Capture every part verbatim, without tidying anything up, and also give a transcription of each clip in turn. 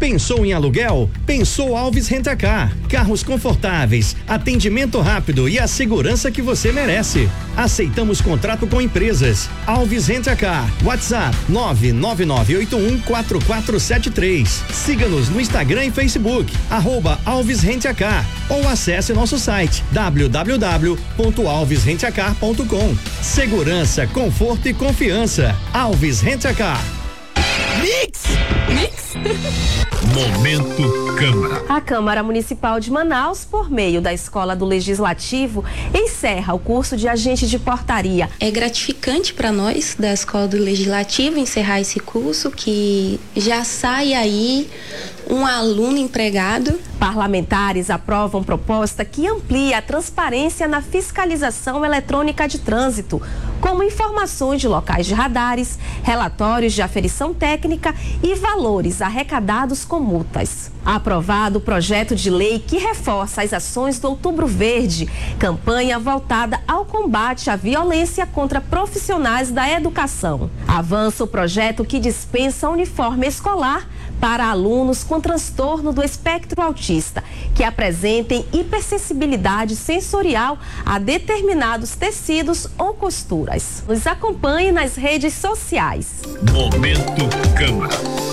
Pensou em aluguel? Pensou Alves Rent-A-Car. Carros confortáveis, atendimento rápido e a segurança que você merece. Aceitamos contrato com empresas. Alves Rent-A-Car. WhatsApp nove nove nove oito um quatro quatro sete três. Siga-nos no Instagram e Facebook, arroba Alves Rent-A-Car, ou acesse nosso site w w w ponto alves rent a car ponto com. Segurança, conforto e confiança. Alves Rent-A-Car. Mix! Mix! Momento Câmara. A Câmara Municipal de Manaus, por meio da Escola do Legislativo, encerra o curso de agente de portaria. É gratificante para nós da Escola do Legislativo encerrar esse curso, que já sai aí um aluno empregado. Parlamentares aprovam proposta que amplia a transparência na fiscalização eletrônica de trânsito, como informações de locais de radares, relatórios de aferição técnica e valores arrecadados com multas. Aprovado o projeto de lei que reforça as ações do Outubro Verde, campanha voltada ao combate à violência contra profissionais da educação. Avança o projeto que dispensa uniforme escolar para alunos com transtorno do espectro autista, que apresentem hipersensibilidade sensorial a determinados tecidos ou costuras. Nos acompanhe nas redes sociais. Momento Câmara.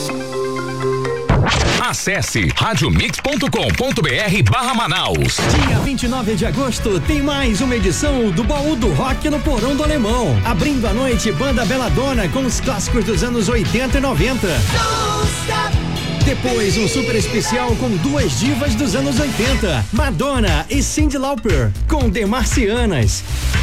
Acesse rádio mix ponto com ponto b r barra Manaus. Dia vinte e nove de agosto tem mais uma edição do Baú do Rock no Porão do Alemão. Abrindo a noite, Banda Belladonna com os clássicos dos anos oitenta e noventa. Depois, um super especial com duas divas dos anos oitenta, Madonna e Cyndi Lauper, com The Marcianas.